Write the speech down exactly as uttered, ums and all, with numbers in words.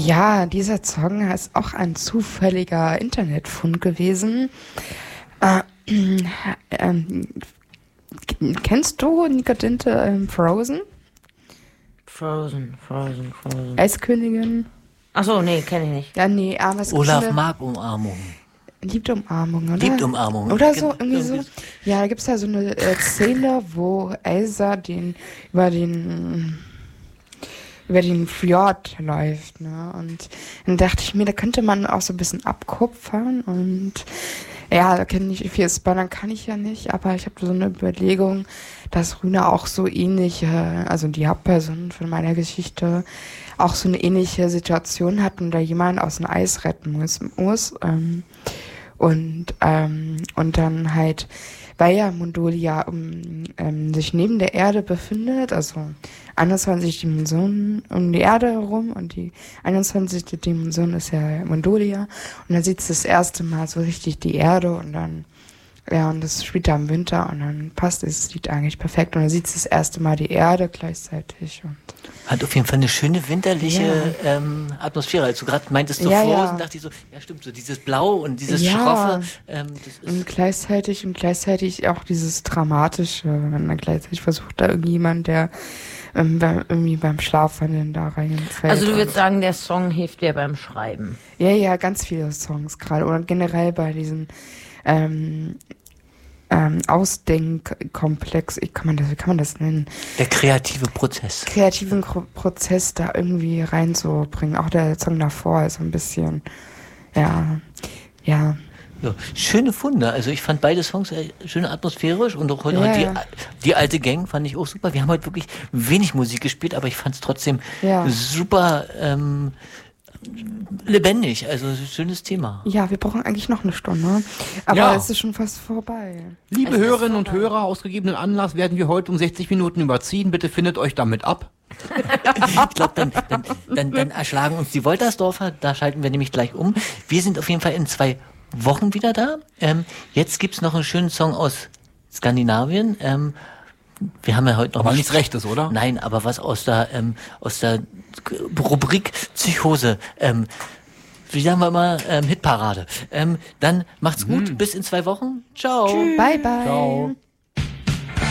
Ja, dieser Song ist auch ein zufälliger Internetfund gewesen. Äh, ähm, kennst du Nika Dinte ähm, Frozen? Frozen, Frozen, Frozen. Eiskönigin? Achso, nee, kenne ich nicht. Ja, nee, aber es Olaf gibt so mag Umarmung. Liebt Umarmung, oder? Liebt Umarmung. Oder so, irgendwie so. Ja, da gibt's ja so eine äh, Szene, wo Elsa den über den über den Fjord läuft, ne? Und dann dachte ich mir, da könnte man auch so ein bisschen abkupfern und ja, da kenne ich viel spoilern kann ich ja nicht, aber ich habe so eine Überlegung, dass Rühne auch so ähnliche, also die Hauptperson von meiner Geschichte, auch so eine ähnliche Situation hat und da jemand aus dem Eis retten muss, muss ähm, und ähm, und dann halt, weil ja Mondolia um, ähm, sich neben der Erde befindet, also einundzwanzig Dimensionen um die Erde herum und die einundzwanzigste Dimension ist ja Mondolia und dann sieht es das erste Mal so richtig die Erde und dann, ja, und das spielt da im Winter und dann passt es, sieht eigentlich perfekt und dann sieht es das erste Mal die Erde gleichzeitig und hat auf jeden Fall eine schöne winterliche ja. ähm, Atmosphäre. Als du gerade meintest, so ja, Frozen, ja. dachte ich so, ja stimmt, so dieses Blau und dieses ja. Schroffe. Ähm, das ist und gleichzeitig und gleichzeitig auch dieses Dramatische, wenn man gleichzeitig versucht, da irgendjemand, der ähm, bei, irgendwie beim Schlafwandeln da reinfällt. Also du würdest sagen, der Song hilft dir beim Schreiben? Ja, ja, ganz viele Songs gerade oder generell bei diesen ähm, ähm, Ausdenkkomplex, wie kann man das, wie kann man das nennen? der kreative Prozess. Kreativen Gro- Prozess da irgendwie reinzubringen. Auch der Song davor ist so ein bisschen, ja, ja. Ja, schöne Funde. Also ich fand beide Songs äh, schön atmosphärisch und auch heute Ja, die, ja. die alte Gang fand ich auch super. Wir haben heute wirklich wenig Musik gespielt, aber ich fand es trotzdem Ja. super ähm, lebendig. Also schönes Thema. Ja, wir brauchen eigentlich noch eine Stunde. Aber Ja. es ist schon fast vorbei. Liebe Es ist Hörerinnen und vorbei. Hörer, aus gegebenen Anlass werden wir heute um sechzig Minuten überziehen. Bitte findet euch damit ab. Ich glaube, dann, dann, dann, dann erschlagen uns die Woltersdorfer. Da schalten wir nämlich gleich um. Wir sind auf jeden Fall in zwei Wochen wieder da. Ähm, jetzt gibt's noch einen schönen Song aus Skandinavien. Ähm, wir haben ja heute noch Aber mal- nichts Rechtes, oder? Nein, aber was aus der ähm, aus der Rubrik Psychose. Ähm, wie sagen wir mal, ähm, Hitparade. Ähm, dann macht's gut, bis in zwei Wochen. Ciao. Bye, bye. Ciao.